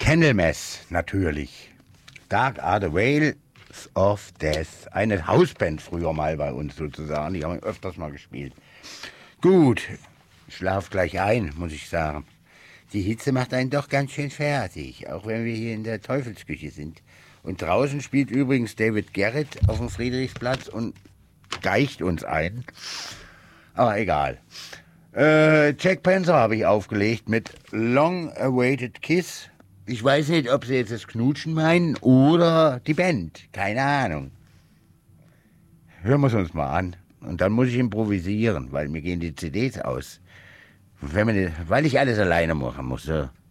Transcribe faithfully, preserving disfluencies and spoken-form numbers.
Candlemass natürlich. Dark Are the Veils of Death. Eine Hausband früher mal bei uns sozusagen. Die haben wir öfters mal gespielt. Gut, ich schlaf gleich ein, muss ich sagen. Die Hitze macht einen doch ganz schön fertig, auch wenn wir hier in der Teufelsküche sind. Und draußen spielt übrigens David Garrett auf dem Friedrichsplatz und geicht uns ein. Aber egal. Äh, Jack Panzer habe ich aufgelegt mit Long Awaited Kiss. Ich weiß nicht, ob sie jetzt das Knutschen meinen oder die Band. Keine Ahnung. Hören wir es uns mal an. Und dann muss ich improvisieren, weil mir gehen die C Ds aus. Wenn man, weil ich alles alleine machen muss. So.